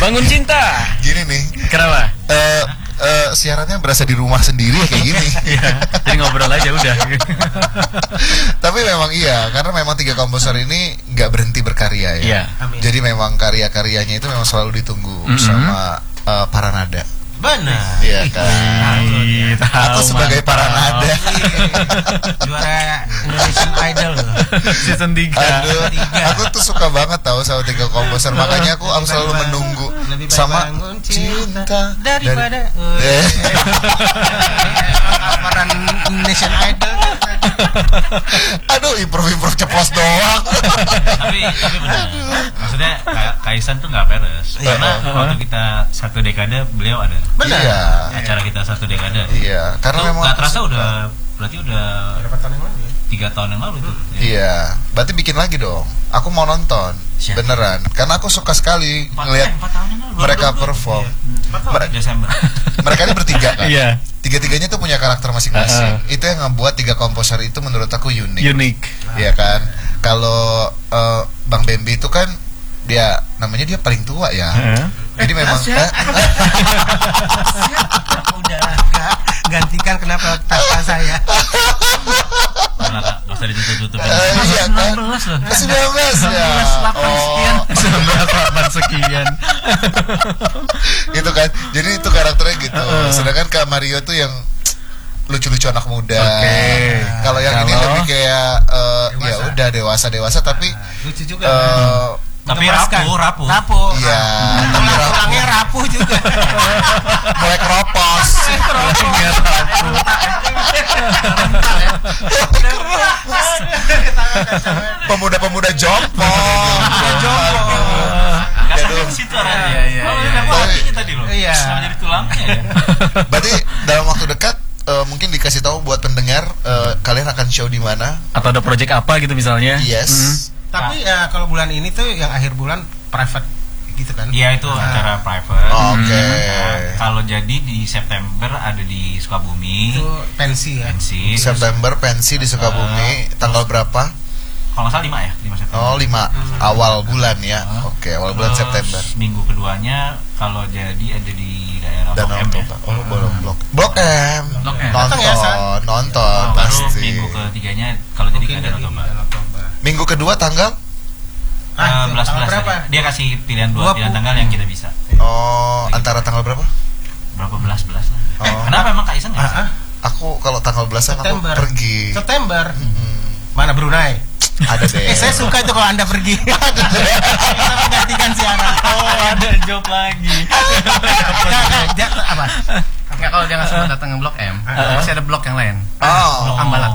Bangun cinta. Gini nih. Kenapa? Siarannya berasa di rumah sendiri ya kayak gini. Jadi ngobrol aja udah. Tapi memang iya, karena memang 3 komposer ini nggak berhenti berkarya ya. Iya. Jadi memang karya-karyanya itu memang selalu ditunggu sama para nada. Benar. Iya kan. Atau sebagai para nada. Juara Indonesian Idol loh. Season 3. Aduh, aku tuh suka banget tahu sama 3 komposer. Makanya aku selalu menunggu sama cinta daripada laporan Indonesian Idol. Aduh, improv ceplos doang. Tapi benar. Maksudnya Kaisan tuh nggak beres. Karena waktu kita 1 dekade beliau ada. Benar. Iya. Acara kita 1 dekade. Iya, karena memang nggak terasa berarti udah berapa tahun yang lalu ya? 3 tahun yang lalu tuh. Iya, berarti bikin lagi dong. Aku mau nonton. Beneran, karena aku suka sekali ngelihat 4 tahun yang lalu, mereka perform. Desember. Mereka ini bertiga kan? Iya. Tiga-tiganya tuh punya karakter masing-masing. Itu yang ngebuat 3 komposer itu menurut aku unik. Iya kan? Kalau Bang Bambi itu kan dia namanya dia paling tua ya. Jadi memang udah gantikan kenapa tanpa saya. Nggak usah ditutup-tutupin. Iya kan? 19 ya. 19 sekian. Itu kan. Jadi itu karakternya gitu. Sedangkan Kak Mario tuh yang lucu-lucu anak muda. Kalau yang ini lebih kayak ya udah dewasa tapi lucu juga. Tapi rapuh. Iya. Tulangnya rapuh juga. Mulai keropos. Pemuda-pemuda jompong. Aduh. Situ arahnya. Tadi loh. Iya. Jadi tulangnya ya. Berarti dalam waktu dekat mungkin dikasih tahu buat pendengar kalian akan show di mana atau ada project apa gitu misalnya. Yes. Tapi kalau bulan ini tuh yang akhir bulan private gitu kan? Iya, itu acara private. Oke. Kalau jadi di September ada di Sukabumi. Itu pensi ya. September pensi di Sukabumi. Tanggal berapa? Kalau nggak salah 5 ya, 5 September. Oh 5 awal bulan ya. Oke, awal bulan September. Minggu keduanya kalau jadi ada di daerah Blok M ya. Oh belum Blok M. Nonton pasti. Baru minggu ketiganya kalau jadi ada Toba. Minggu kedua tanggal? 11 berapa? Dia kasih pilihan 2 pilihan tanggal yang kita bisa. Oh, antara tanggal berapa? Berapa belas lah. Kenapa emang Kak Isan nggak? Aku kalau tanggal belasan aku pergi. September. Mana Brunei? Ada deh. Saya suka itu kalau Anda pergi. Gantikan siaran. Oh, ada job lagi. Apa? Enggak, kalau dia nggak sempat datang ke Blok M, masih ada blok yang lain. Oh, Blok Ambalat.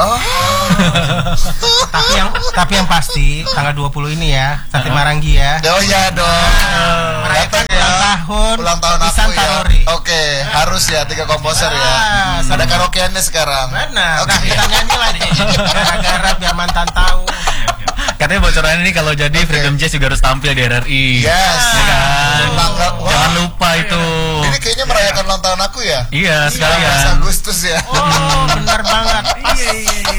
Tapi yang pasti tanggal 20 ini ya, Sate Maranggi ya. Oh ya dong. Merayakan ulang tahun aku ya. Oke, harus ya 3 komposer ya. Ada karaokeannya sekarang. Benar. Nah, kita nyanyi lagi. Gara-gara biar mantan tahu. Katanya bocoran ini kalau jadi Freedom Jazz juga harus tampil di RRI. Yes. Ya kan? Jangan lupa itu. Ini kayaknya merayakan ulang tahun aku ya. Iya, sekalian. 19 Agustus ya. Oh, benar banget. Iya.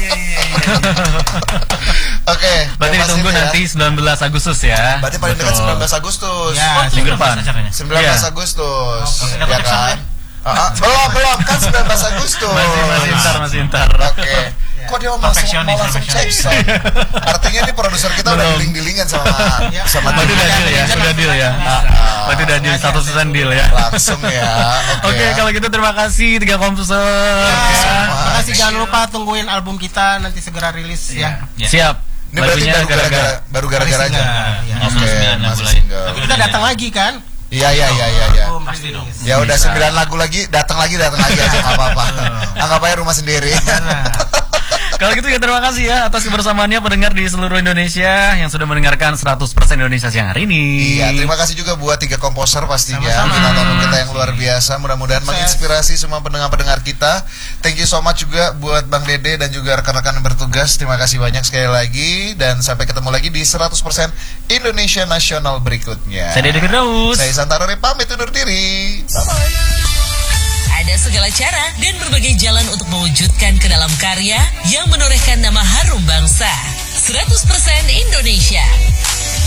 Oke. Berarti ditunggu nanti 19 Agustus ya. Berarti paling dekat 19 Agustus. Ya, minggu depan. 19 Agustus. Ya kan? Belum kan 19 Agustus. Masih ntar. Oke. Kok dia mau langsung cek sound? Artinya ini produser kita udah dealing-dealingan sama Berarti udah deal ya. Udah deal ya. Berarti udah deal 100% deal ya. Langsung ya. Oke, kalau gitu terima kasih 3 komposer. Terima kasih, jangan lupa tungguin album kita nanti segera rilis ya. Siap. Ini berarti baru gara-gara aja. Oke, masih single. Tapi kita datang lagi kan? Iya. Pasti dong. Ya udah 9 lagu lagi, datang lagi aja enggak apa-apa. Anggap aja rumah sendiri. Kalau gitu ya terima kasih ya atas kebersamaannya pendengar di seluruh Indonesia yang sudah mendengarkan 100% Indonesia siang hari ini. Iya, terima kasih juga buat 3 komposer pastinya. Kita tamu kita yang luar biasa. Mudah-mudahan menginspirasi semua pendengar-pendengar kita. Thank you so much juga buat Bang Dede dan juga rekan-rekan yang bertugas. Terima kasih banyak sekali lagi dan sampai ketemu lagi di 100% Indonesia Nasional berikutnya. Saya Dede Firdaus. Saya Santaro pamit undur diri. Bye-bye. Ada segala cara dan berbagai jalan untuk mewujudkan ke dalam karya yang menorehkan nama harum bangsa. 100% Indonesia.